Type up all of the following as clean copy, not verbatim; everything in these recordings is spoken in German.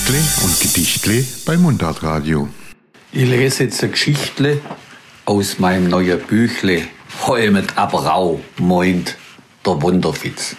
Geschichtle und Gedichtle bei Mundartradio. Ich lese jetzt eine Geschichte aus meinem neuen Büchle «Heu mit Abrau» meint der Wunderfitz.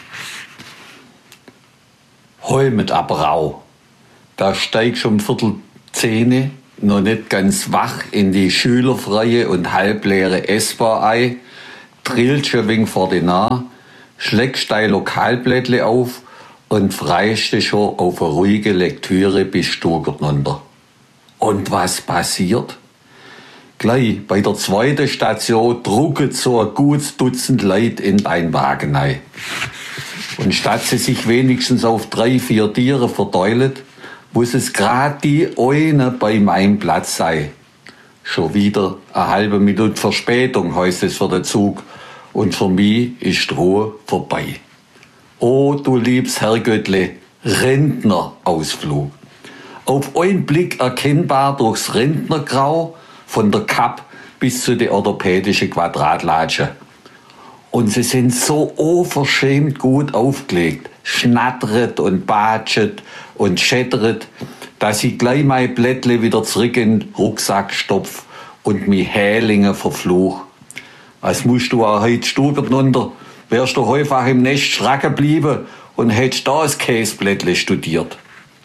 Heu mit Abrau. Da steigst um 9:15 noch nicht ganz wach in die schülerfreie und halbleere S-Bahn ein, trillst schon wenig vor die Nah, schlägst dein Lokalblättle auf und freust dich schon auf eine ruhige Lektüre bis Stuttgart runter. Und was passiert? Gleich bei der zweiten Station drucken so ein gutes Dutzend Leute in dein Wagen ein. Und statt sie sich wenigstens auf 3-4 Tiere verteilen, muss es gerade die eine bei meinem Platz sein. Schon wieder eine halbe Minute Verspätung, heißt es für den Zug. Und für mich ist die Ruhe vorbei. Oh, du liebes Herrgöttle, Rentnerausflug. Auf einen Blick erkennbar durchs Rentnergrau, von der Kapp bis zu der orthopädischen Quadratlatsche. Und sie sind so unverschämt gut aufgelegt, schnattert und batschet und schettert, dass ich gleich mein Blättle wieder zurück in den Rucksack stopf und mi Hälinge verfluch. Als musst du auch heute Stuttgart runter, wärst du häufig im Nest schracken geblieben und hättest da das Käseblättle studiert.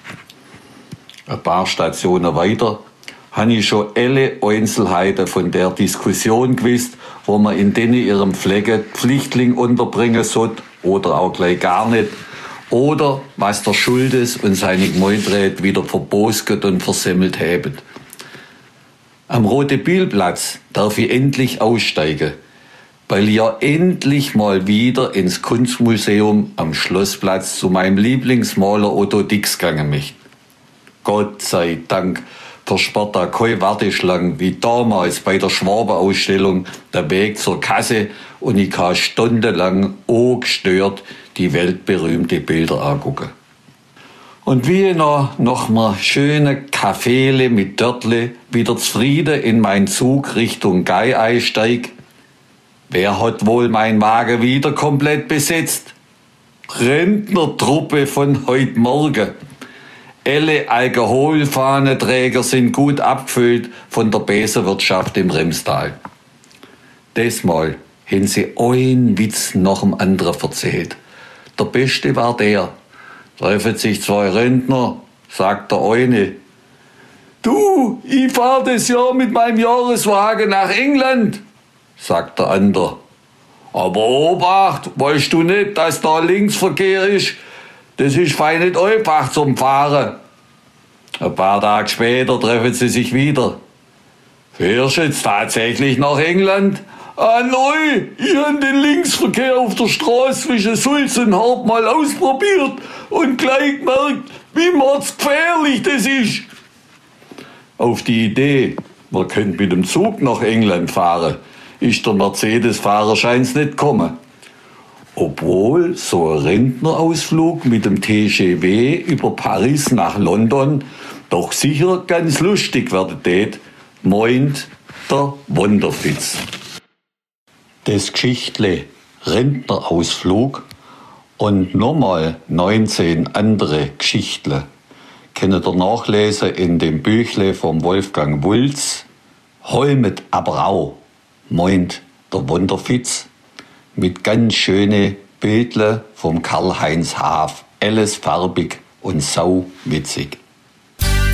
Ein paar Stationen weiter habe ich schon alle Einzelheiten von der Diskussion gewusst, wo man in denen ihrem Flecken Flüchtling unterbringen sollte oder auch gleich gar nicht. Oder was der Schuldes und seine Gemeindräte wieder verbosget und versemmelt haben. Am Rote-Biel-Platz darf ich endlich aussteigen, weil ich ja endlich mal wieder ins Kunstmuseum am Schlossplatz zu meinem Lieblingsmaler Otto Dix gegangen möchte. Gott sei Dank versperrt da keine Warteschlange wie damals bei der Schwabe-Ausstellung der Weg zur Kasse und ich kann stundenlang ungestört die weltberühmte Bilder angucken. Und wie ich noch mal schöne Kaffeele mit Dörtle wieder zufrieden in meinen Zug Richtung Gei einsteig, wer hat wohl mein Wagen wieder komplett besetzt? Rentnertruppe von heute Morgen. Alle Alkoholfahnenträger sind gut abgefüllt von der Besenwirtschaft im Remstal. Diesmal haben sie einen Witz nach dem anderen erzählt. Der beste war der. Treffen sich 2 Rentner, sagt der eine. Du, ich fahr das Jahr mit meinem Jahreswagen nach England, sagt der andere. Aber Obacht, weißt du nicht, dass da Linksverkehr ist? Das ist fein nicht einfach zum Fahren. Ein paar Tage später treffen sie sich wieder. Fährst du jetzt tatsächlich nach England? Ah neu, ich habe den Linksverkehr auf der Straße zwischen Sulz und Hart mal ausprobiert und gleich gemerkt, wie mordsgefährlich das ist. Auf die Idee, man könnte mit dem Zug nach England fahren, ist der Mercedes-Fahrer scheint's nicht gekommen. Obwohl so ein Rentnerausflug mit dem TGV über Paris nach London doch sicher ganz lustig werden tät, meint der Wunderfitz. Das Geschichtle Rentnerausflug und nochmal 19 andere Geschichtle könnt ihr nachlesen in dem Büchle vom Wolfgang Wulz. Heu mit Abrau, meint der Wunderfitz, mit ganz schöne Bildle vom Karl-Heinz Haaf. Alles farbig und sau witzig.